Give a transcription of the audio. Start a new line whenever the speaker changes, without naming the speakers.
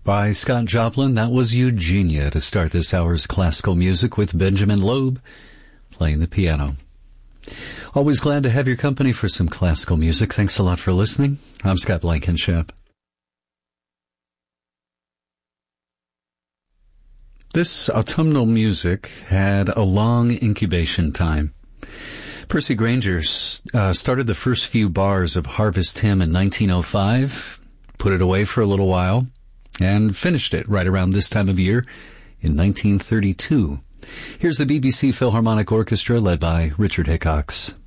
By Scott Joplin, that was Eugenia to start this hour's classical music with Benjamin Loeb playing the piano. Always glad to have your company for some classical music. Thanks a lot for listening. I'm Scott Blankenship. This autumnal music had a long incubation time. Percy Grainger started the first few bars of Harvest Hymn in 1905, put it away for a little while, and finished it right around this time of year in 1932. Here's the BBC Philharmonic Orchestra led by Richard Hickox.